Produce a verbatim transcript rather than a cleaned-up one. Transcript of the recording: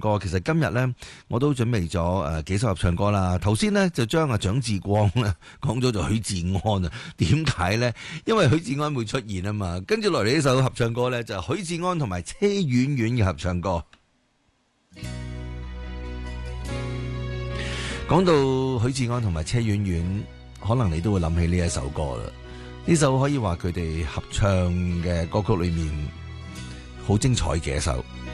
歌。其實今日咧，我都準備咗誒幾首合唱歌啦。頭先咧就將阿蔣志光咧講咗做許志安啊。點解咧？因為許志安會出現啊嘛。跟住落嚟呢首合唱歌咧就係許志安同埋車婉婉嘅合唱歌。講到許志安同埋車婉婉，可能你都會諗起呢一首歌啦。呢首可以話佢哋合唱嘅歌曲裏面好精彩嘅一首。